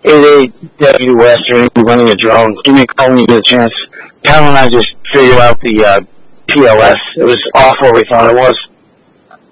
88W Western running a drone. Give me a call when you get a chance. Cal and I just figured out the PLS. It was off where we thought it was.